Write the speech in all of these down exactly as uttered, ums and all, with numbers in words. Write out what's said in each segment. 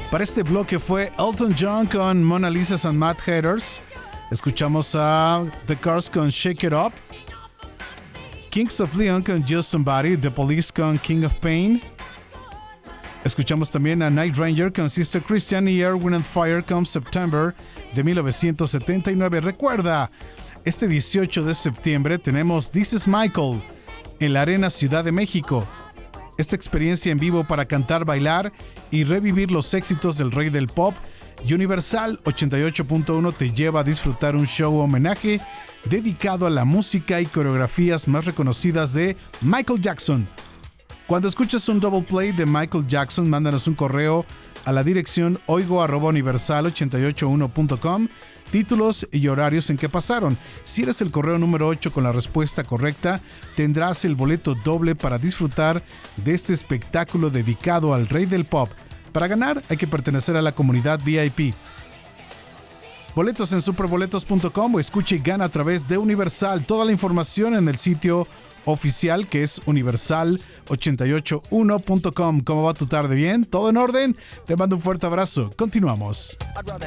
Para este bloque fue Elton John con Mona Lisa and Mad Haters. Escuchamos a The Cars con Shake It Up. Kings of Leon con Just Somebody. The Police con King of Pain. Escuchamos también a Night Ranger con Sister Christian y Air, Wind and Fire con September de mil novecientos setenta y nueve. Recuerda, este dieciocho de septiembre tenemos This Is Michael en la Arena Ciudad de México. Esta experiencia en vivo para cantar, bailar y revivir los éxitos del rey del pop. Universal ochenta y ocho punto uno te lleva a disfrutar un show homenaje dedicado a la música y coreografías más reconocidas de Michael Jackson. Cuando escuches un double play de Michael Jackson, mándanos un correo a la dirección oigo arroba universal ochenta y ocho uno punto com, títulos y horarios en que pasaron. Si eres el correo número ocho con la respuesta correcta, tendrás el boleto doble para disfrutar de este espectáculo dedicado al rey del pop. Para ganar hay que pertenecer a la comunidad V I P. Boletos en superboletos punto com o escucha y gana a través de Universal. Toda la información en el sitio oficial que es universal ochenta y ocho uno punto com. ¿Cómo va tu tarde? ¿Bien? ¿Todo en orden? Te mando un fuerte abrazo. Continuamos.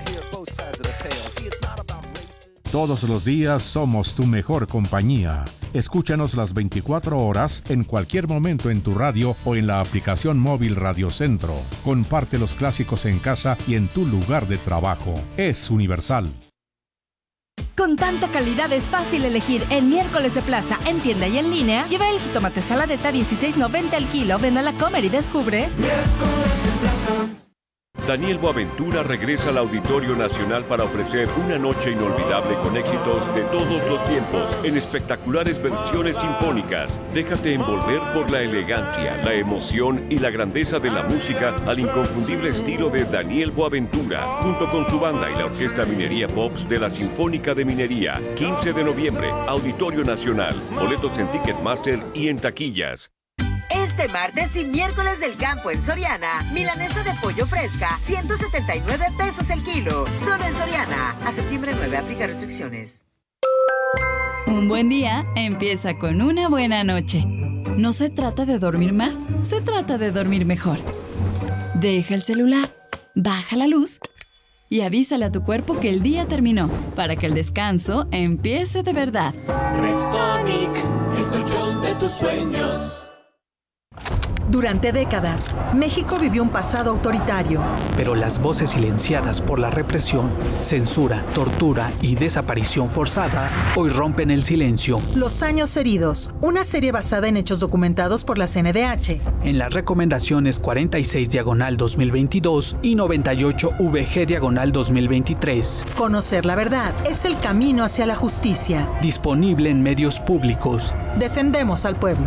Todos los días somos tu mejor compañía. Escúchanos las veinticuatro horas en cualquier momento en tu radio o en la aplicación móvil Radio Centro. Comparte los clásicos en casa y en tu lugar de trabajo. Es Universal. Con tanta calidad es fácil elegir en Miércoles de Plaza, en tienda y en línea. Lleva el jitomate saladeta dieciséis noventa el kilo. Ven a la Comer y descubre. Miércoles de Plaza. Daniel Boaventura regresa al Auditorio Nacional para ofrecer una noche inolvidable con éxitos de todos los tiempos en espectaculares versiones sinfónicas. Déjate envolver por la elegancia, la emoción y la grandeza de la música al inconfundible estilo de Daniel Boaventura, junto con su banda y la Orquesta Minería Pops de la Sinfónica de Minería. quince de noviembre, Auditorio Nacional. Boletos en Ticketmaster y en taquillas. Este martes y miércoles del campo en Soriana, milanesa de pollo fresca, ciento setenta y nueve pesos el kilo. Solo en Soriana. A septiembre nueve, aplica restricciones. Un buen día empieza con una buena noche. No se trata de dormir más, se trata de dormir mejor. Deja el celular, baja la luz y avísale a tu cuerpo que el día terminó, para que el descanso empiece de verdad. Restonic, el colchón de tus sueños. Durante décadas, México vivió un pasado autoritario. Pero las voces silenciadas por la represión, censura, tortura y desaparición forzada hoy rompen el silencio. Los años heridos, una serie basada en hechos documentados por la C N D H. En las recomendaciones cuarenta y seis diagonal dos mil veintidós y noventa y ocho V G diagonal dos mil veintitrés. Conocer la verdad es el camino hacia la justicia. Disponible en medios públicos. Defendemos al pueblo.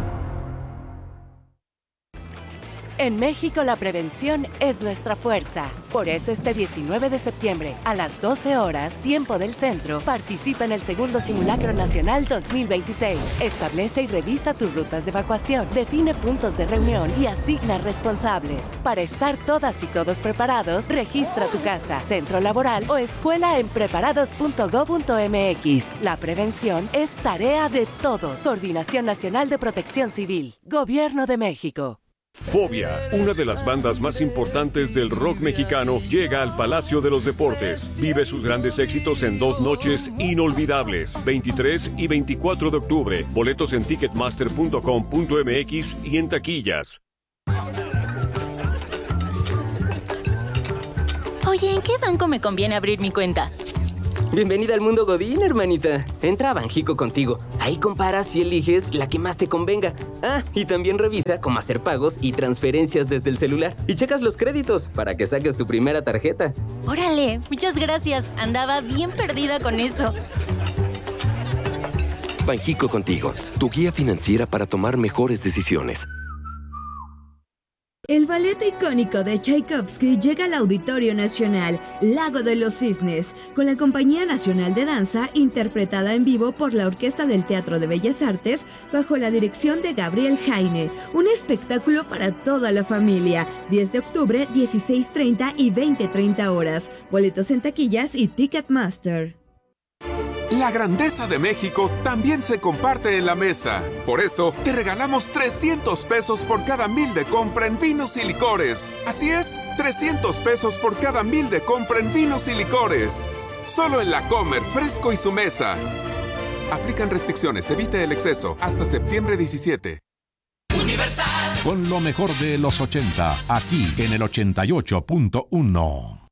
En México la prevención es nuestra fuerza. Por eso este diecinueve de septiembre, a las doce horas, tiempo del centro, participa en el segundo Simulacro Nacional dos mil veintiséis. Establece y revisa tus rutas de evacuación, define puntos de reunión y asigna responsables. Para estar todas y todos preparados, registra tu casa, centro laboral o escuela en preparados punto gob punto m x. La prevención es tarea de todos. Coordinación Nacional de Protección Civil. Gobierno de México. Fobia, una de las bandas más importantes del rock mexicano, llega al Palacio de los Deportes. Vive sus grandes éxitos en dos noches inolvidables, veintitrés y veinticuatro de octubre. Boletos en ticketmaster punto com punto m x y en taquillas. Oye, ¿en qué banco me conviene abrir mi cuenta? Bienvenida al mundo Godín, hermanita. Entra a Banjico contigo. Ahí comparas y eliges la que más te convenga. Ah, y también revisa cómo hacer pagos y transferencias desde el celular. Y checas los créditos para que saques tu primera tarjeta. Órale, muchas gracias. Andaba bien perdida con eso. Banjico contigo, tu guía financiera para tomar mejores decisiones. El ballet icónico de Tchaikovsky llega al Auditorio Nacional, Lago de los Cisnes, con la Compañía Nacional de Danza, interpretada en vivo por la Orquesta del Teatro de Bellas Artes, bajo la dirección de Gabriel Jaine. Un espectáculo para toda la familia. diez de octubre, dieciséis treinta y veinte treinta horas. Boletos en taquillas y Ticketmaster. La grandeza de México también se comparte en la mesa. Por eso, te regalamos trescientos pesos por cada mil de compra en vinos y licores. Así es, trescientos pesos por cada mil de compra en vinos y licores. Solo en La Comer, Fresco y su mesa. Aplican restricciones, evite el exceso. Hasta septiembre diecisiete. Con lo mejor de los ochenta, aquí en el ochenta y ocho punto uno.